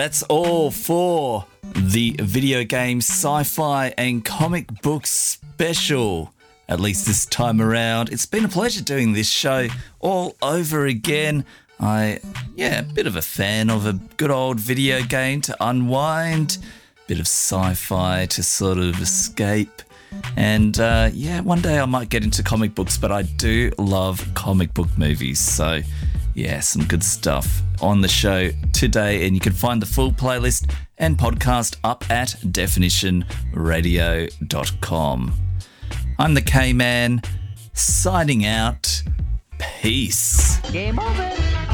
That's all for the video game, sci-fi and comic book special, at least this time around. It's been a pleasure doing this show all over again. A bit of a fan of a good old video game to unwind, bit of sci-fi to sort of escape. And one day I might get into comic books, but I do love comic book movies. So some good stuff on the show today. And you can find the full playlist and podcast up at definitionradio.com. I'm the K-Man, signing out. Peace. Game over.